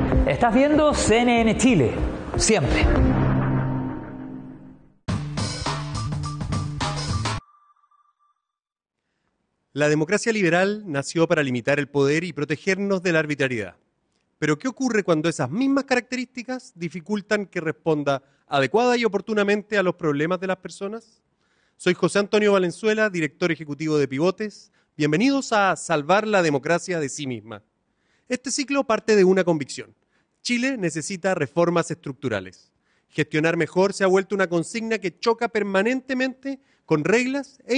Estás viendo CNN Chile, siempre. La democracia liberal nació para limitar el poder y protegernos de la arbitrariedad. Pero ¿qué ocurre cuando esas mismas características dificultan que responda adecuada y oportunamente a los problemas de las personas? Soy José Antonio Valenzuela, director ejecutivo de Pivotes. Bienvenidos a Salvar la democracia de sí misma. Este ciclo parte de una convicción. Chile necesita reformas estructurales. Gestionar mejor se ha vuelto una consigna que choca permanentemente con reglas e